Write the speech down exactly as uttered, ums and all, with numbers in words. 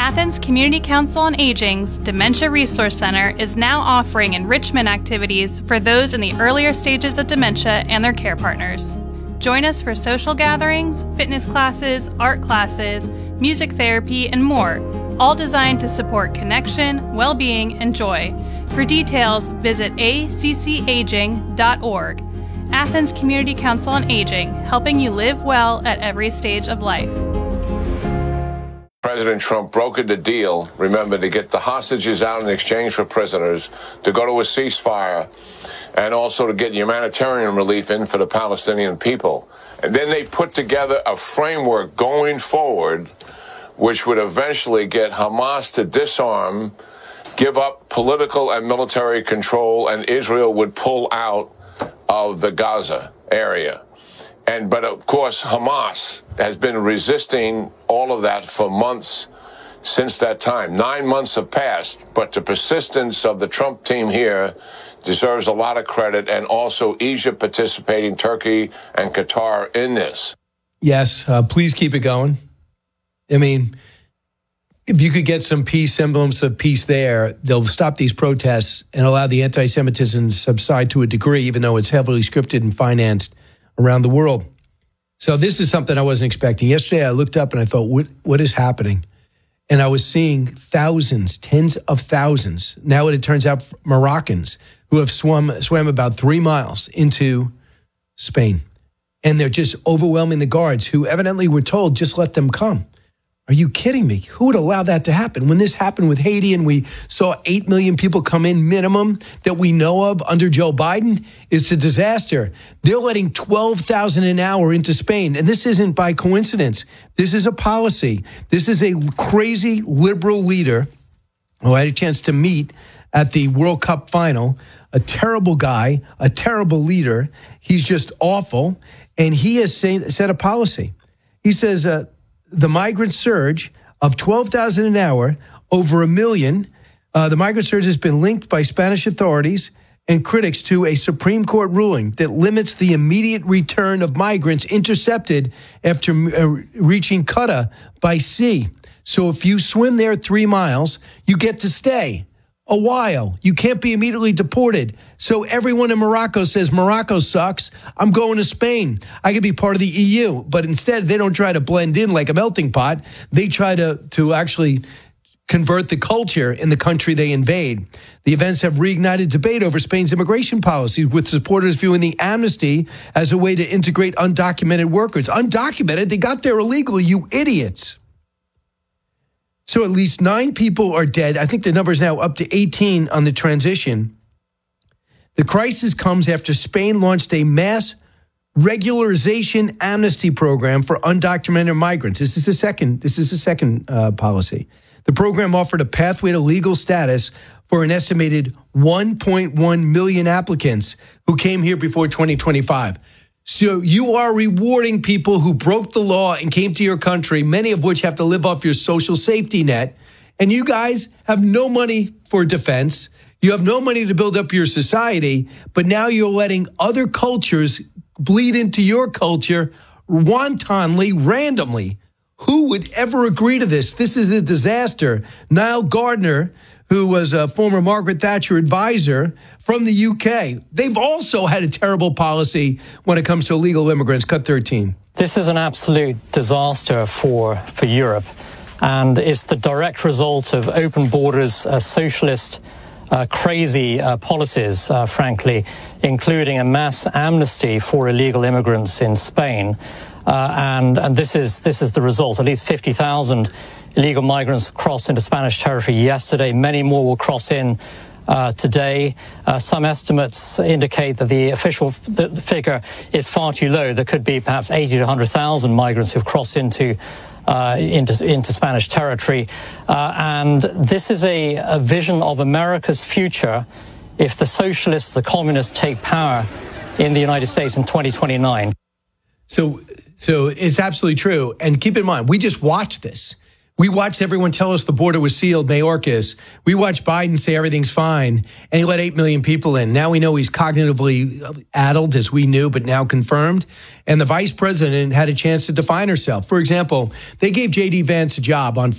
Athens Community Council on Aging's Dementia Resource Center is now offering enrichment activities for those in the earlier stages of dementia and their care partners. Join us for social gatherings, fitness classes, art classes, music therapy, and more, all designed to support connection, well-being, and joy. For details, visit a c c aging dot org. Athens Community Council on Aging, helping you live well at every stage of life. President Trump brokered the deal, remember, to get the hostages out in exchange for prisoners, to go to a ceasefire, and also to get humanitarian relief in for the Palestinian people. And then they put together a framework going forward which would eventually get Hamas to disarm, give up political and military control, and Israel would pull out of the Gaza area. And but of course, Hamas has been resisting all of that for months since that time. Nine months have passed, but the persistence of the Trump team here deserves a lot of credit, and also Egypt participating, Turkey and Qatar in this. Yes, uh, please keep it going. I mean, if you could get some peace, semblance of peace there, they'll stop these protests and allow the anti-Semitism to subside to a degree, even though it's heavily scripted and financed around the world. So this is something I wasn't expecting. Yesterday, I looked up and I thought, what, what is happening? And I was seeing thousands, tens of thousands. Now it turns out Moroccans who have swum, swam about three miles into Spain. And they're just overwhelming the guards who evidently were told, just let them come. Are you kidding me? Who would allow that to happen? When this happened with Haiti and we saw eight million people come in minimum that we know of under Joe Biden, it's a disaster. They're letting twelve thousand an hour into Spain. And this isn't by coincidence. This is a policy. This is a crazy liberal leader who I had a chance to meet at the World Cup final. A terrible guy, a terrible leader. He's just awful. And he has say, set a policy. He says, uh, the migrant surge of twelve thousand an hour, over a million. Uh, the migrant surge has been linked by Spanish authorities and critics to a Supreme Court ruling that limits the immediate return of migrants intercepted after uh, reaching Qatar by sea. So if you swim there three miles, you get to stay a while. You can't be immediately deported. So everyone in Morocco says, Morocco sucks. I'm going to Spain. I could be part of the E U. But instead, they don't try to blend in like a melting pot. They try to, to actually convert the culture in the country they invade. The events have reignited debate over Spain's immigration policies, with supporters viewing the amnesty as a way to integrate undocumented workers. Undocumented? They got there illegally, you idiots. So at least nine people are dead. I think the number is now up to eighteen on the transition. The crisis comes after Spain launched a mass regularization amnesty program for undocumented migrants. This is a second. This is a second uh, policy. The program offered a pathway to legal status for an estimated one point one million applicants who came here before twenty twenty-five. So you are rewarding people who broke the law and came to your country, many of which have to live off your social safety net. And you guys have no money for defense. You have no money to build up your society. But now you're letting other cultures bleed into your culture wantonly, randomly. Who would ever agree to this? This is a disaster. Niall Gardner, who was a former Margaret Thatcher advisor from the U K. They've also had a terrible policy when it comes to illegal immigrants. Cut thirteen. This is an absolute disaster for, for Europe, and it's the direct result of open borders, uh, socialist, uh, crazy uh, policies, uh, frankly, including a mass amnesty for illegal immigrants in Spain. Uh, and and this is this is the result. At least fifty thousand illegal migrants crossed into Spanish territory yesterday. Many more will cross in uh, today. Uh, some estimates indicate that the official the, the figure is far too low. There could be perhaps eighty to one hundred thousand migrants who've crossed into uh, into, into Spanish territory. Uh, and this is a, a vision of America's future if the socialists, the communists, take power in the United States in twenty twenty-nine. So, so it's absolutely true. And keep in mind, we just watched this. We watched everyone tell us the border was sealed, Mayorkas. We watched Biden say everything's fine, and he let eight million people in. Now we know he's cognitively addled, as we knew, but now confirmed. And the vice president had a chance to define herself. For example, they gave J D Vance a job on